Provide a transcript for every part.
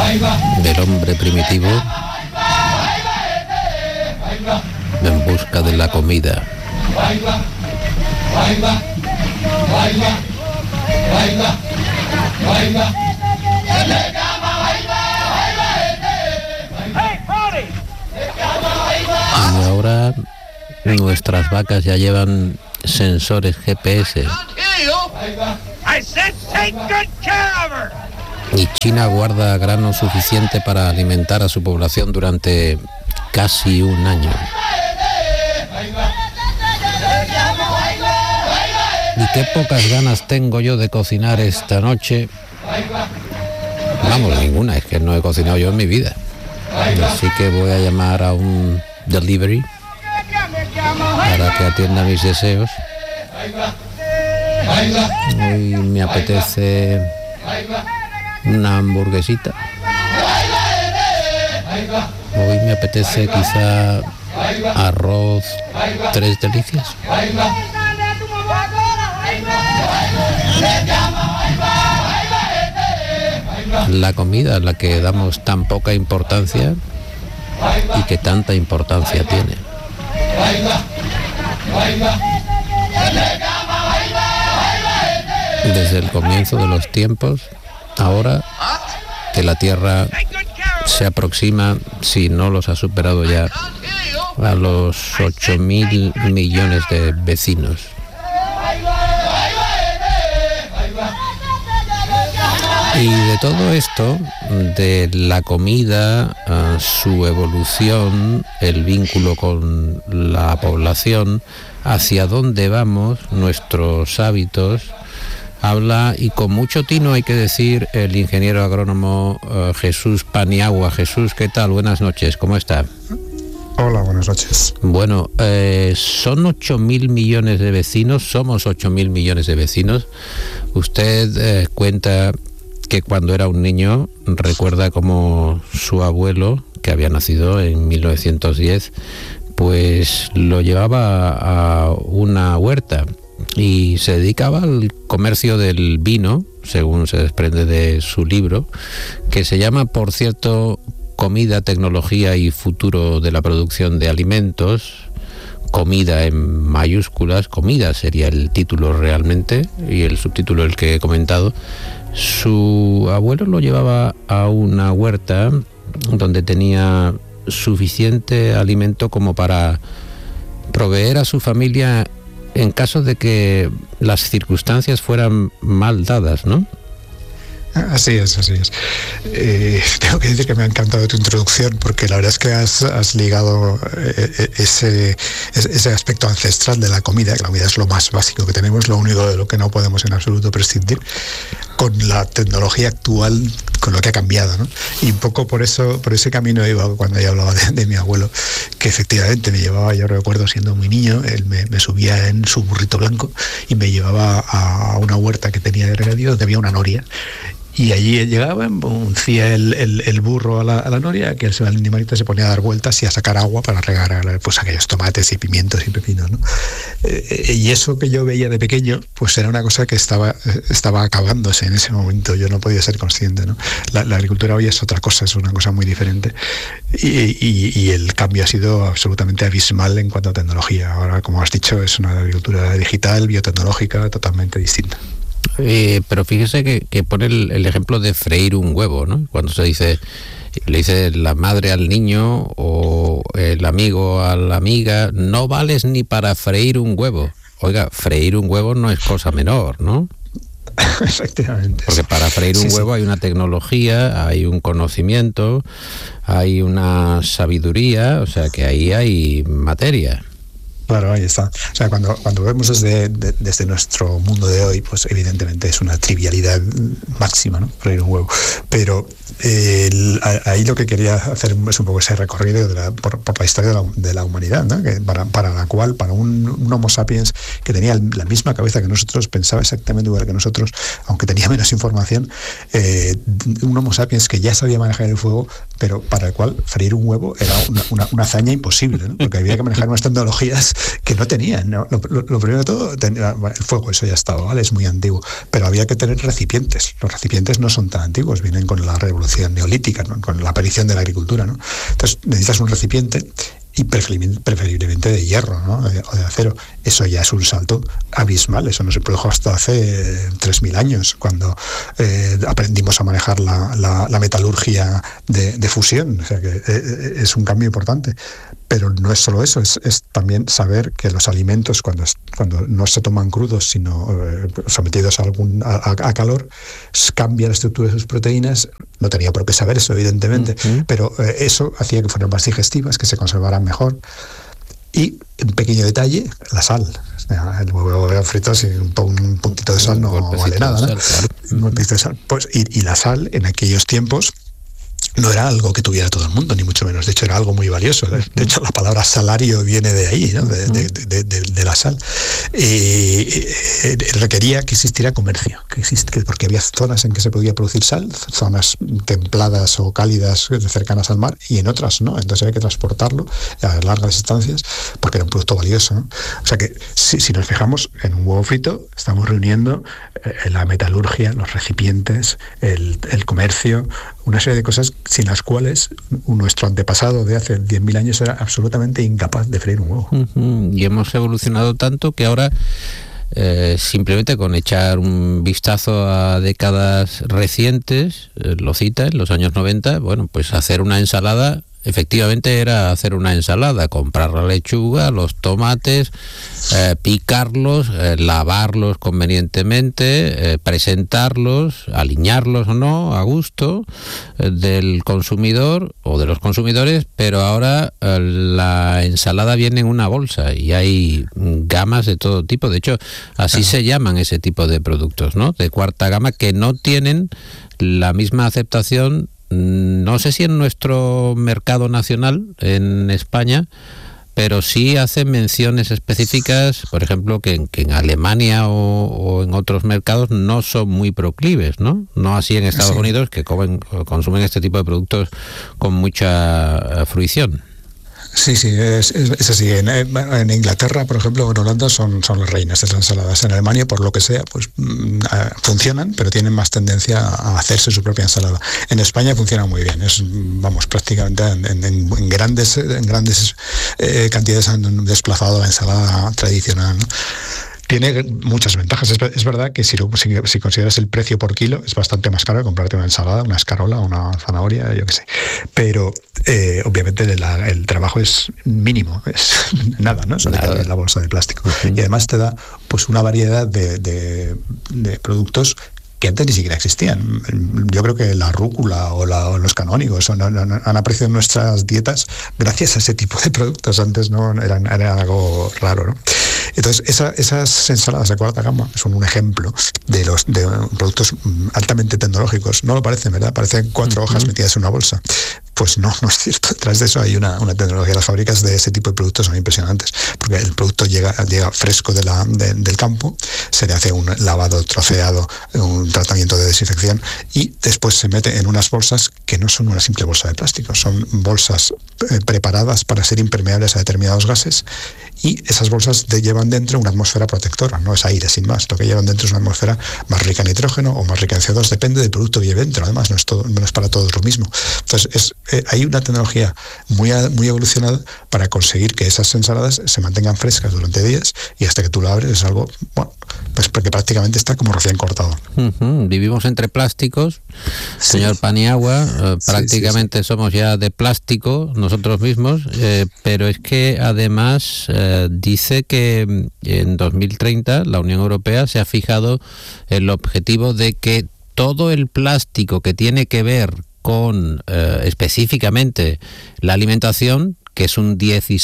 del hombre primitivo en busca de la comida. Y ahora nuestras vacas ya llevan sensores GPS. Y China guarda grano suficiente para alimentar a su población durante casi un año. Y qué pocas ganas tengo yo de cocinar esta noche. Vamos, ninguna, es que no he cocinado yo en mi vida. Así que voy a llamar a un delivery para que atienda mis deseos. Hoy me apetece una hamburguesita. Hoy me apetece quizá arroz tres delicias. La comida a la que damos tan poca importancia y que tanta importancia tiene. Desde el comienzo de los tiempos, ahora que la Tierra se aproxima, si no los ha superado ya, a los 8.000 millones de vecinos. Y de todo esto, de la comida, su evolución, el vínculo con la población, hacia dónde vamos, nuestros hábitos, habla, y con mucho tino hay que decir, el ingeniero agrónomo Jesús Paniagua. Jesús, ¿qué tal? Buenas noches, ¿cómo está? Hola, buenas noches. Bueno, son 8.000 millones de vecinos, somos 8.000 millones de vecinos. Usted cuenta que cuando era un niño recuerda como su abuelo, que había nacido en 1910, pues lo llevaba a una huerta y se dedicaba al comercio del vino, según se desprende de su libro, que se llama, por cierto, Comida, Tecnología y Futuro de la Producción de Alimentos. Comida en mayúsculas, comida sería el título realmente, y el subtítulo el que he comentado. Su abuelo lo llevaba a una huerta donde tenía suficiente alimento como para proveer a su familia en caso de que las circunstancias fueran mal dadas, ¿no? Así es. Tengo que decir que me ha encantado tu introducción, porque la verdad es que has ligado ese aspecto ancestral de la comida, que la comida es lo más básico que tenemos, lo único de lo que no podemos en absoluto prescindir, con la tecnología actual, con lo que ha cambiado, ¿no? Y un poco por ese camino iba cuando yo hablaba de mi abuelo, que efectivamente me llevaba, yo recuerdo siendo muy niño, él me subía en su burrito blanco y me llevaba a una huerta que tenía de regadío, donde había una noria. Y allí llegaba, uncía el burro a la noria, que el animalito se ponía a dar vueltas y a sacar agua para regar pues aquellos tomates y pimientos y pepinos, ¿no? Y eso que yo veía de pequeño, pues era una cosa que estaba acabándose en ese momento. Yo no podía ser consciente, ¿no? La agricultura hoy es otra cosa, es una cosa muy diferente. Y el cambio ha sido absolutamente abismal en cuanto a tecnología. Ahora, como has dicho, es una agricultura digital, biotecnológica, totalmente distinta. Pero fíjese que pone el ejemplo de freír un huevo, ¿no? Cuando le dice la madre al niño o el amigo a la amiga, no vales ni para freír un huevo. Oiga, freír un huevo no es cosa menor, ¿no? Efectivamente. Porque para freír un huevo hay una tecnología, hay un conocimiento, hay una sabiduría, o sea que ahí hay materia. Claro, ahí está. O sea, cuando vemos desde nuestro mundo de hoy, pues evidentemente es una trivialidad máxima, ¿no? Freír un huevo. Pero ahí lo que quería hacer es un poco ese recorrido por la historia de la humanidad, ¿no? Que para la cual, para un Homo sapiens que tenía la misma cabeza que nosotros, pensaba exactamente igual que nosotros, aunque tenía menos información, un Homo sapiens que ya sabía manejar el fuego, pero para el cual freír un huevo era una hazaña imposible, ¿no? Porque había que manejar unas tecnologías que no tenían, ¿no? Lo primero de todo, el fuego, eso ya estaba, ¿vale? Es muy antiguo, pero había que tener recipientes. Los recipientes no son tan antiguos, vienen con la revolución neolítica, ¿no? Con la aparición de la agricultura, ¿no? Entonces necesitas un recipiente y preferiblemente de hierro, ¿no? O de acero. Eso ya es un salto abismal, eso no se produjo hasta hace 3.000 años, cuando aprendimos a manejar la metalurgia de fusión, o sea que es un cambio importante. Pero no es solo eso, es también saber que los alimentos, cuando no se toman crudos, sino sometidos a calor, cambia la estructura de sus proteínas. No tenía por qué saber eso, evidentemente, pero eso hacía que fueran más digestivas, que se conservaran mejor. Y un pequeño detalle, la sal. El huevo frito sin un puntito de sal no vale nada, ¿no? Un golpecito de sal. Pues, y la sal en aquellos tiempos no era algo que tuviera todo el mundo, ni mucho menos. De hecho, era algo muy valioso. De hecho, la palabra salario viene de ahí, ¿no? de la sal. Y requería que existiera comercio, porque había zonas en que se podía producir sal, zonas templadas o cálidas cercanas al mar, y en otras no. Entonces había que transportarlo a largas distancias, porque era un producto valioso, ¿no? O sea que, si nos fijamos en un huevo frito, estamos reuniendo la metalurgia, los recipientes, el comercio, una serie de cosas sin las cuales nuestro antepasado de hace 10.000 años era absolutamente incapaz de freír un huevo. Y hemos evolucionado tanto que ahora simplemente con echar un vistazo a décadas recientes, lo cita, en los años 90, bueno, pues hacer una ensalada, efectivamente era hacer una ensalada, comprar la lechuga, los tomates, picarlos, lavarlos convenientemente, presentarlos, aliñarlos o no, a gusto del consumidor o de los consumidores, pero ahora la ensalada viene en una bolsa y hay gamas de todo tipo. De hecho, así se llaman ese tipo de productos, ¿no? De cuarta gama, que no tienen la misma aceptación. No sé si en nuestro mercado nacional, en España, pero sí hacen menciones específicas, por ejemplo, que en Alemania o en otros mercados no son muy proclives, ¿no? No así en Estados Unidos, que consumen este tipo de productos con mucha fruición. Sí, es así. En Inglaterra, por ejemplo, en Holanda son las reinas de las ensaladas. En Alemania, por lo que sea, pues funcionan, pero tienen más tendencia a hacerse su propia ensalada. En España funciona muy bien. Prácticamente en grandes cantidades han desplazado la ensalada tradicional, ¿no? Tiene muchas ventajas. Es verdad que si consideras el precio por kilo, es bastante más caro que comprarte una ensalada, una escarola, una zanahoria, yo qué sé. Pero obviamente el trabajo es mínimo, es nada, ¿no? Solo hay la bolsa de plástico. Y además te da pues una variedad de productos que antes ni siquiera existían. Yo creo que la rúcula o los canónigos han aparecido en nuestras dietas gracias a ese tipo de productos. Antes no eran algo raro, ¿no? Entonces, esas ensaladas de cuarta gama son un ejemplo de productos altamente tecnológicos. No lo parecen, ¿verdad? Parecen 4 hojas metidas en una bolsa. Pues no es cierto. Detrás de eso hay una tecnología. Las fábricas de ese tipo de productos son impresionantes, porque el producto llega fresco del campo, se le hace un lavado, troceado, un tratamiento de desinfección, y después se mete en unas bolsas que no son una simple bolsa de plástico, son bolsas preparadas para ser impermeables a determinados gases, y esas bolsas llevan dentro una atmósfera protectora, no es aire sin más. Lo que llevan dentro es una atmósfera más rica en nitrógeno o más rica en CO2, depende del producto que lleve dentro. Además, no es para todos lo mismo. Entonces, hay una tecnología muy evolucionada para conseguir que esas ensaladas se mantengan frescas durante días, y hasta que tú la abres es algo, bueno, pues porque prácticamente está como recién cortado. Vivimos entre plásticos, señor Paniagua, prácticamente somos ya de plástico nosotros mismos, pero es que además dice que en 2030 la Unión Europea se ha fijado el objetivo de que todo el plástico que tiene que ver con específicamente la alimentación, que es un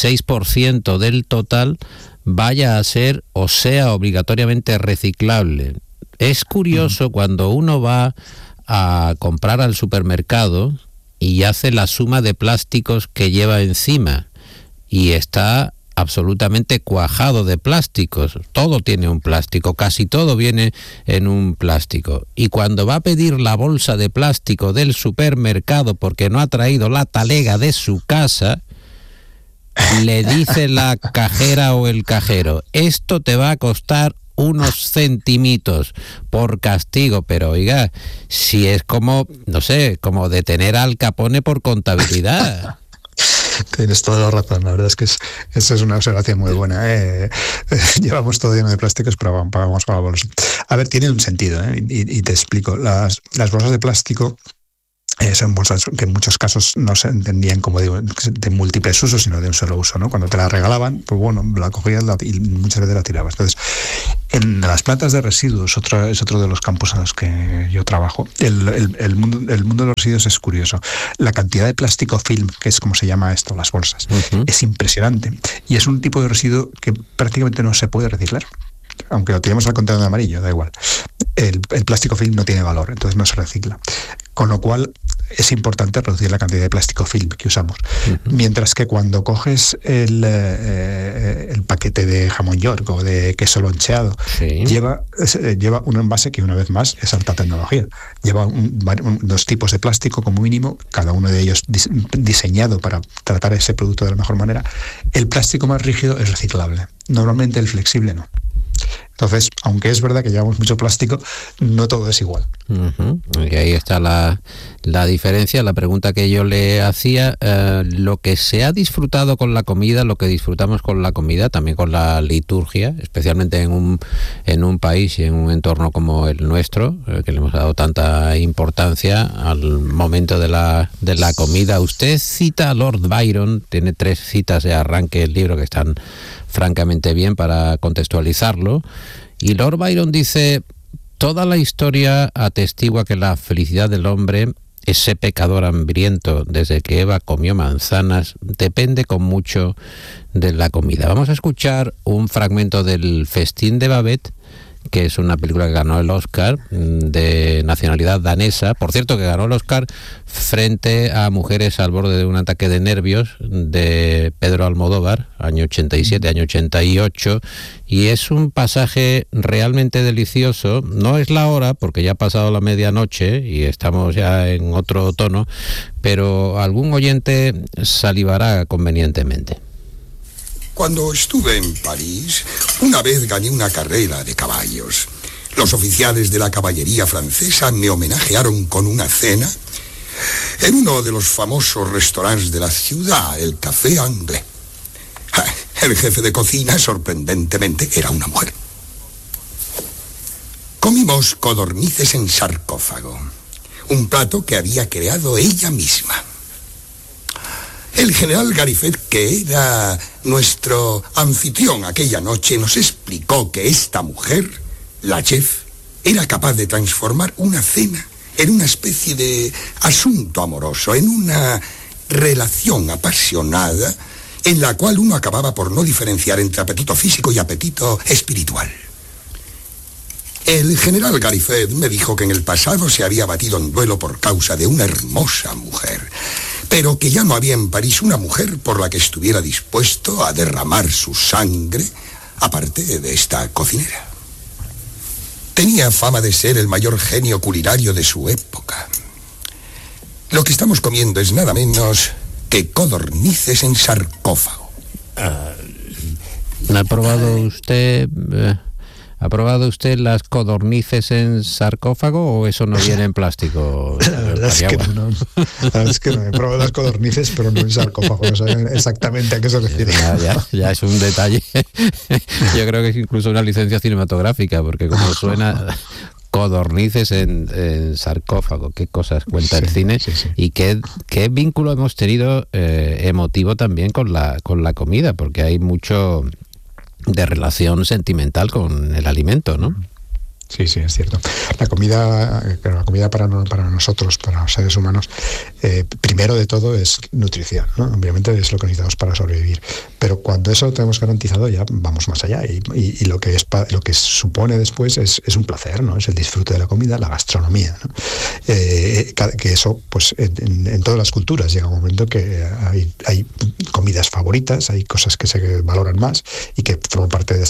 16% del total, vaya a ser o sea obligatoriamente reciclable. Es curioso cuando uno va a comprar al supermercado y hace la suma de plásticos que lleva encima, y está absolutamente cuajado de plásticos. Todo tiene un plástico, casi todo viene en un plástico. Y cuando va a pedir la bolsa de plástico del supermercado porque no ha traído la talega de su casa, le dice la cajera o el cajero, esto te va a costar unos centimitos por castigo, pero oiga, si es como, no sé, como detener a Al Capone por contabilidad. Tienes toda la razón, la verdad es que esa es una observación muy buena. Llevamos todo lleno de plásticos, pero vamos con la bolsa. A ver, tiene un sentido, y te explico. Las bolsas de plástico son bolsas que en muchos casos no se entendían como de múltiples usos, sino de un solo uso, ¿no? Cuando te la regalaban, pues bueno, la cogías y muchas veces la tirabas. Entonces, en las plantas de residuos, es otro de los campos en los que yo trabajo. El mundo de los residuos es curioso. La cantidad de plástico film, que es como se llama esto, las bolsas, es impresionante. Y es un tipo de residuo que prácticamente no se puede reciclar. Aunque lo tiremos al contenedor amarillo, da igual. El plástico film no tiene valor, entonces no se recicla. Con lo cual es importante reducir la cantidad de plástico film que usamos. Mientras que cuando coges el paquete de jamón York o de queso loncheado, lleva un envase que, una vez más, es alta tecnología. Lleva dos tipos de plástico como mínimo, cada uno de ellos diseñado para tratar ese producto de la mejor manera. El plástico más rígido es reciclable. Normalmente el flexible no. Entonces, aunque es verdad que llevamos mucho plástico, no todo es igual. Y ahí está la diferencia. La pregunta que yo le hacía, lo que se ha disfrutado con la comida, lo que disfrutamos con la comida, también con la liturgia, especialmente en un país y en un entorno como el nuestro, que le hemos dado tanta importancia al momento de la comida. Usted cita a Lord Byron, tiene 3 citas de arranque del libro que están francamente bien para contextualizarlo, y Lord Byron dice: toda la historia atestigua que la felicidad del hombre, ese pecador hambriento desde que Eva comió manzanas, depende con mucho de la comida. Vamos a escuchar un fragmento del Festín de Babette, que es una película que ganó el Oscar, de nacionalidad danesa, por cierto, que ganó el Oscar frente a Mujeres al borde de un ataque de nervios, de Pedro Almodóvar, año 87, año 88, y es un pasaje realmente delicioso. No es la hora, porque ya ha pasado la medianoche y estamos ya en otro tono, pero algún oyente salivará convenientemente. Cuando estuve en París, una vez gané una carrera de caballos. Los oficiales de la caballería francesa me homenajearon con una cena en uno de los famosos restaurantes de la ciudad, el Café Anglais. El jefe de cocina, sorprendentemente, era una mujer. Comimos codornices en sarcófago, un plato que había creado ella misma. El general Garifet, que era nuestro anfitrión aquella noche, nos explicó que esta mujer, la chef, era capaz de transformar una cena en una especie de asunto amoroso, en una relación apasionada en la cual uno acababa por no diferenciar entre apetito físico y apetito espiritual. El general Garifet me dijo que en el pasado se había batido en duelo por causa de una hermosa mujer, pero que ya no había en París una mujer por la que estuviera dispuesto a derramar su sangre, aparte de esta cocinera. Tenía fama de ser el mayor genio culinario de su época. Lo que estamos comiendo es nada menos que codornices en sarcófago. ¿Ha probado usted... ¿Ha probado usted las codornices en sarcófago o eso no viene en plástico? La verdad es que no. La verdad es que no. He probado las codornices, pero no en sarcófago. No saben exactamente a qué se refiere. Ya es un detalle. Yo creo que es incluso una licencia cinematográfica, porque como suena... Codornices en sarcófago, qué cosas cuenta el cine, sí. Y qué vínculo hemos tenido emotivo también con la comida, porque hay mucho de relación sentimental con el alimento, ¿no? Sí, es cierto. La comida para nosotros, para los seres humanos, primero de todo es nutrición, ¿no? Obviamente es lo que necesitamos para sobrevivir. Pero cuando eso lo tenemos garantizado, ya vamos más allá. Y lo que supone después es un placer, ¿no? Es el disfrute de la comida, la gastronomía, ¿no? Que eso, pues, en todas las culturas llega un momento que hay comidas favoritas, hay cosas que se valoran más y que forman parte de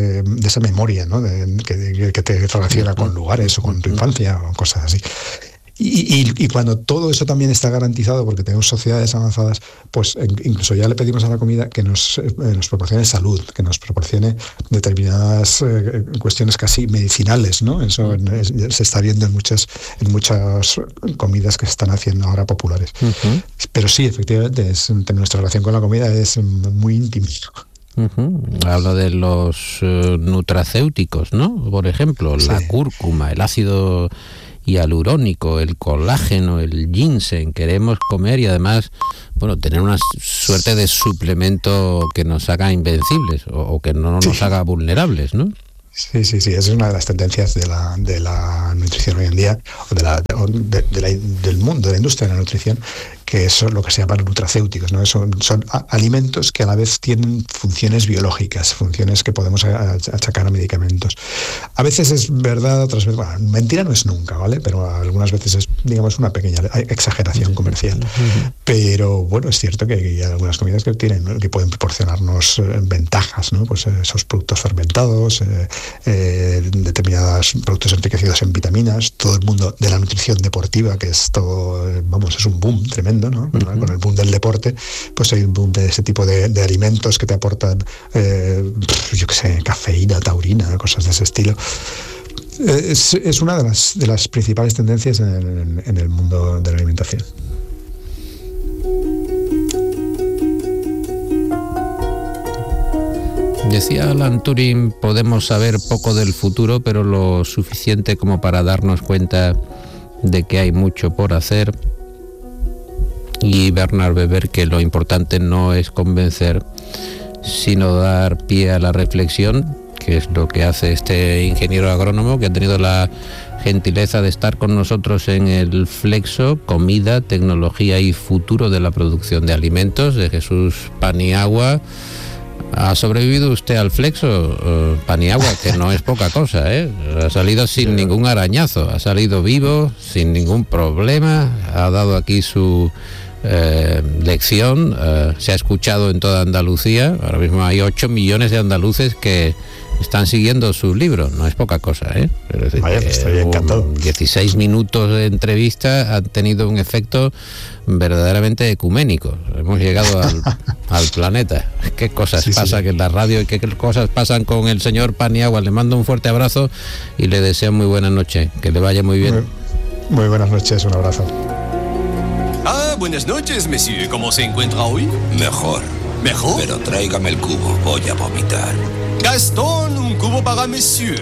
esa memoria, ¿no? Que te relaciona con lugares o con tu infancia o cosas así. Y cuando todo eso también está garantizado, porque tenemos sociedades avanzadas, pues incluso ya le pedimos a la comida que nos proporcione salud, que nos proporcione determinadas cuestiones casi medicinales, ¿no? Eso se está viendo en muchas comidas que se están haciendo ahora populares. Uh-huh. Pero sí, efectivamente, nuestra relación con la comida es muy íntima. Uh-huh. Hablo de los nutracéuticos, ¿no? Por ejemplo, sí. La cúrcuma, el ácido hialurónico, el colágeno, el ginseng. Queremos comer y además, bueno, tener una suerte de suplemento que nos haga invencibles o que no nos haga vulnerables, ¿no? Sí, es una de las tendencias de la nutrición hoy en día, o del mundo, de la industria de la nutrición, que es lo que se llaman nutracéuticos, ¿no? Son alimentos que a la vez tienen funciones biológicas, funciones que podemos achacar a medicamentos. A veces es verdad, otras veces, bueno, mentira no es nunca, ¿vale? Pero algunas veces es, digamos, una pequeña exageración comercial. Pero bueno, es cierto que hay algunas comidas que pueden proporcionarnos ventajas, ¿no? Pues esos productos fermentados, determinados productos enriquecidos en vitaminas, todo el mundo de la nutrición deportiva, que es todo, vamos, es un boom tremendo, ¿no? Uh-huh. Con el boom del deporte, pues hay un boom de ese tipo de alimentos que te aportan, yo qué sé, cafeína, taurina, cosas de ese estilo. Es una de las principales tendencias en el mundo de la alimentación. Decía Alan Turing, podemos saber poco del futuro, pero lo suficiente como para darnos cuenta de que hay mucho por hacer. Y Bernard Weber, que lo importante no es convencer, sino dar pie a la reflexión, que es lo que hace este ingeniero agrónomo que ha tenido la gentileza de estar con nosotros en el Flexo, comida, tecnología y futuro de la producción de alimentos, de Jesús Paniagua. ¿Ha sobrevivido usted al Flexo, Paniagua? Que no es poca cosa, ¿eh? Ha salido sin ningún arañazo, ha salido vivo, sin ningún problema, ha dado aquí su lección, se ha escuchado en toda Andalucía. Ahora mismo hay 8 millones de andaluces que están siguiendo su libro, no es poca cosa, ¿eh? Es decir, vaya, estoy encantado. 16 minutos de entrevista han tenido un efecto verdaderamente ecuménico. Hemos llegado al planeta. ¿Qué cosas pasan en la radio y qué cosas pasan con el señor Paniagua? Le mando un fuerte abrazo y le deseo muy buena noche, que le vaya muy bien. Muy buenas noches, un abrazo. Buenas noches, monsieur. ¿Cómo se encuentra hoy? Mejor. ¿Mejor? Pero tráigame el cubo, voy a vomitar. Gastón, un cubo para monsieur.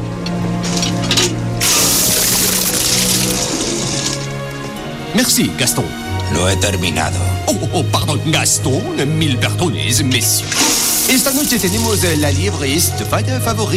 Merci, Gastón. No he terminado. Pardon, Gastón. 1000 perdones, monsieur. Esta noche tenemos la liebre estofada favorita.